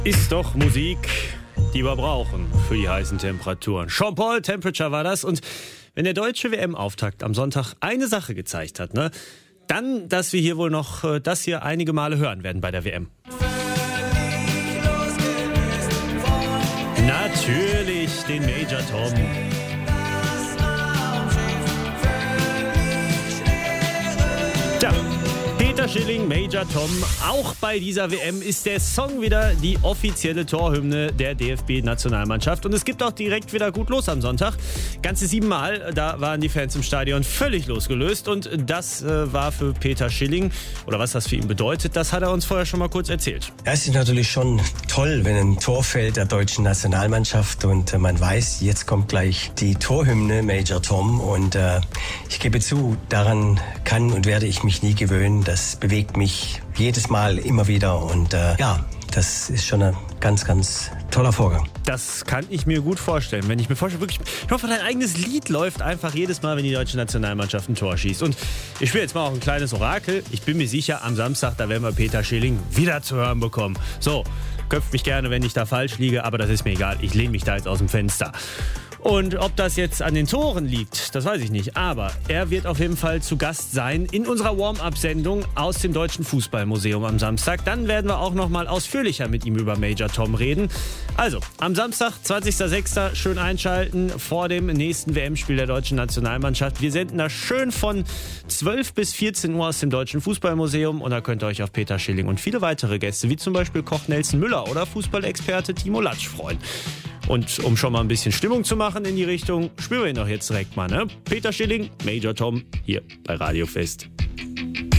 Ist doch Musik, die wir brauchen für die heißen Temperaturen. Sean Paul, Temperature war das. Und wenn der deutsche WM-Auftakt am Sonntag eine Sache gezeigt hat, ne, dann, dass wir hier wohl noch das hier einige Male hören werden bei der WM. Natürlich den Major Tom. Tja, Peter Schilling, Major Tom. Auch bei dieser WM ist der Song wieder die offizielle Torhymne der DFB-Nationalmannschaft. Und es gibt auch direkt wieder gut los am Sonntag. Ganze 7 Mal, da waren die Fans im Stadion völlig losgelöst. Und das war für Peter Schilling, oder was das für ihn bedeutet, das hat er uns vorher schon mal kurz erzählt. Ja, es ist natürlich schon toll, wenn ein Tor fällt der deutschen Nationalmannschaft und man weiß, jetzt kommt gleich die Torhymne Major Tom. Und ich gebe zu, daran kann und werde ich mich nie gewöhnen. Das bewegt mich jedes Mal immer wieder und das ist schon ein ganz, ganz toller Vorgang. Das kann ich mir gut vorstellen. Wenn ich mir vorstelle, wirklich, ich hoffe, dein eigenes Lied läuft einfach jedes Mal, wenn die deutsche Nationalmannschaft ein Tor schießt. Und ich spiele jetzt mal auch ein kleines Orakel. Ich bin mir sicher, am Samstag, da werden wir Peter Schilling wieder zu hören bekommen. So, köpft mich gerne, wenn ich da falsch liege, aber das ist mir egal. Ich lehne mich da jetzt aus dem Fenster. Und ob das jetzt an den Toren liegt, das weiß ich nicht. Aber er wird auf jeden Fall zu Gast sein in unserer Warm-Up-Sendung aus dem Deutschen Fußballmuseum am Samstag. Dann werden wir auch noch mal ausführlicher mit ihm über Major Tom reden. Also, am Samstag, 20.06. schön einschalten vor dem nächsten WM-Spiel der deutschen Nationalmannschaft. Wir senden da schön von 12 bis 14 Uhr aus dem Deutschen Fußballmuseum. Und da könnt ihr euch auf Peter Schilling und viele weitere Gäste, wie zum Beispiel Koch Nelson Müller oder Fußballexperte Timo Latsch freuen. Und um schon mal ein bisschen Stimmung zu machen in die Richtung, spielen wir ihn doch jetzt direkt mal, ne? Peter Schilling, Major Tom, hier bei Radio Fest.